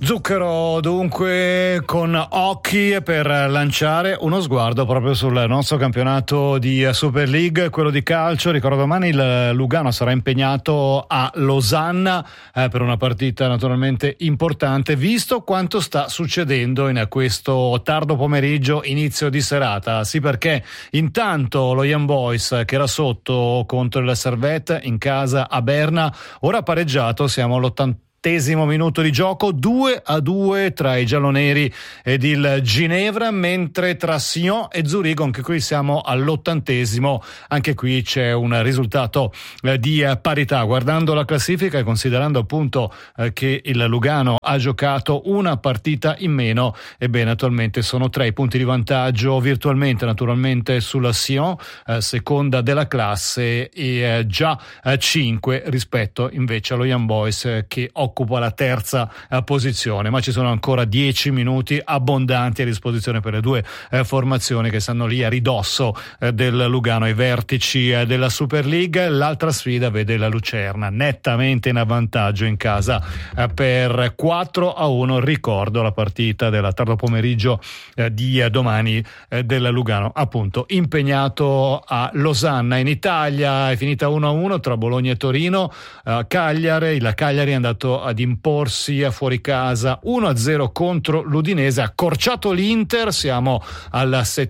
Zucchero dunque con occhi per lanciare uno sguardo proprio sul nostro campionato di Super League, quello di calcio. Ricordo domani il Lugano sarà impegnato a Losanna per una partita naturalmente importante, visto quanto sta succedendo in questo tardo pomeriggio, inizio di serata. Sì, perché intanto lo Young Boys, che era sotto contro il Servette in casa a Berna, ora pareggiato, siamo all'80° minuto di gioco, 2-2 tra i gialloneri ed il Ginevra, mentre tra Sion e Zurigo, anche qui siamo all'80°, anche qui c'è un risultato di parità. Guardando la classifica e considerando appunto che il Lugano ha giocato una partita in meno, ebbene attualmente sono 3 i punti di vantaggio virtualmente naturalmente sulla Sion, seconda della classe, e già 5 rispetto invece allo Young Boys, che occupa la terza posizione, ma ci sono ancora 10 minuti abbondanti a disposizione per le due formazioni che stanno lì a ridosso del Lugano, ai vertici della Super League. L'altra sfida vede la Lucerna nettamente in avvantaggio in casa per 4-1. Ricordo la partita della tardo pomeriggio di domani del Lugano, appunto impegnato a Losanna. In Italia è finita 1-1 tra Bologna e Torino. Cagliari, la Cagliari è andato ad imporsi a fuori casa 1-0 contro l'Udinese, accorciato l'Inter, siamo al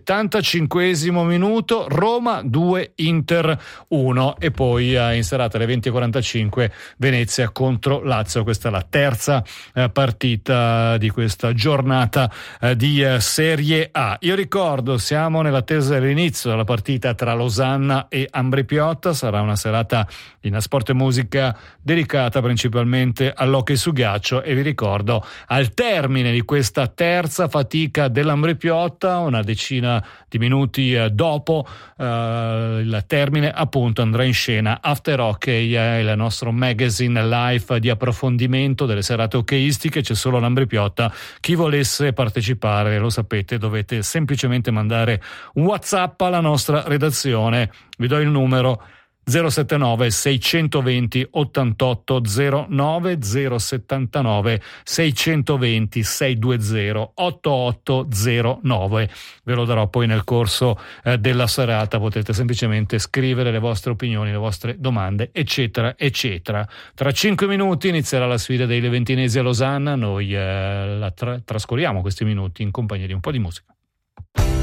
75° minuto, Roma 2 Inter 1, e poi in serata alle 20:45 Venezia contro Lazio. Questa è la terza partita di questa giornata di Serie A. Io ricordo, siamo nell'attesa dell'inizio della partita tra Losanna e Ambri Piotta. Sarà una serata in Sport e Musica dedicata principalmente all'hockey su ghiaccio, e vi ricordo, al termine di questa terza fatica dell'Ambri Piotta, una decina di minuti dopo il termine, appunto andrà in scena After Hockey, il nostro magazine live di approfondimento delle serate hockeyistiche. C'è solo l'Ambri Piotta. Chi volesse partecipare, lo sapete, dovete semplicemente mandare un WhatsApp alla nostra redazione. Vi do il numero: 079 620 8809, 079 620 620 8809. Ve lo darò poi nel corso della serata. Potete semplicemente scrivere le vostre opinioni, le vostre domande, eccetera eccetera. Tra 5 minuti inizierà la sfida dei leventinesi a Losanna. Noi trascorriamo questi minuti in compagnia di un po' di musica.